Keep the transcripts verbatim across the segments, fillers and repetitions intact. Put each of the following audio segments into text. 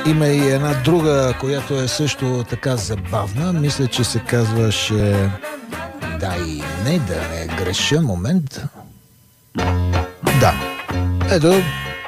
Има и една друга, която е също така забавна. Мисля, че се казваше... Да и не, да не греша. Момент. Да. Ето.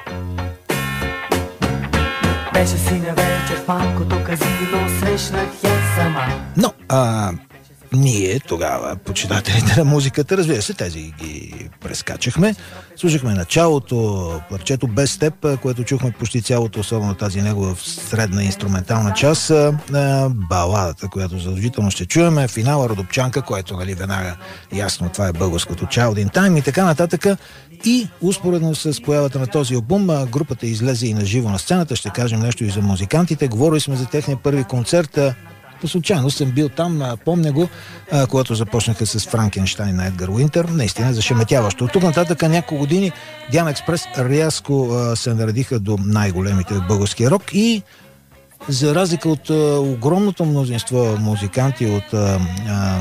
Беше си на вечер в малкото казино, срещнах я сама. Но, а... ние тогава, почитателите на музиката, разбира се, тези ги прескачахме. Слушахме началото, парчето Без теб, което чухме почти цялото, особено тази негова средна инструментална част, баладата, която задължително ще чуеме, финала Родопчанка, което, нали, веднага ясно, това е българското Child in Time и така нататък. И успоредно с появата на този албум, групата излезе и на живо на сцената. Ще кажем нещо и за музикантите. Говорили сме за техния първи концерт. По случайно съм бил там, помня го, а, когато започнаха с Франкенщайн на Едгар Уинтер. Наистина зашеметяващо. От тук нататък няколко години Диана Експрес рязко а, се наредиха до най-големите в българския рок и за разлика от а, огромното мнозинство музиканти от а, а,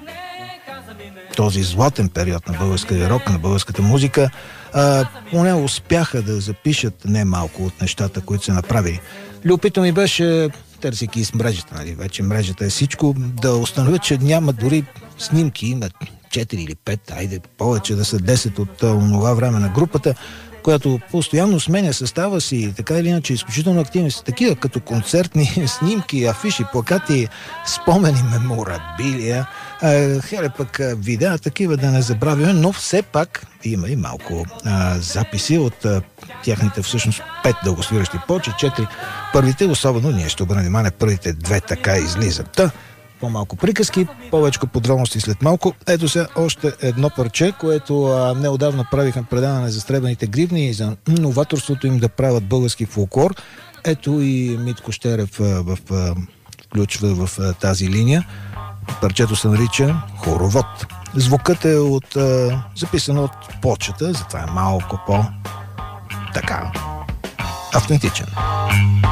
този златен период на българския рок, на българската музика, а, поне успяха да запишат не малко от нещата, които са направили. Любопитно ми беше, търсики с мрежата, нали, вече мрежата е всичко, да установят, че няма дори снимки, имат четири или пет, айде повече да са десет от онова време на групата, която постоянно сменя състава си, така или иначе изключително активни са такива, като концертни снимки, афиши, плакати, спомени, меморабилия, хеле пък видеа, такива да не забравяме, но все пак има и малко а, записи от а, тяхните всъщност пет дългосвиращи почи, четири първите, особено ние ще обърнем внимание, първите две така излизат. Та, по-малко приказки, повече подробности след малко. Ето сега още едно парче, което а, неодавна правихме предаване за сребрените гривни и за новаторството им да правят български фолклор. Ето и Митко Щерев а, в, а, включва в а, тази линия. Парчето се нарича Хоровод. Звукът е от, а, записано от почета, затова е малко по-така автентичен.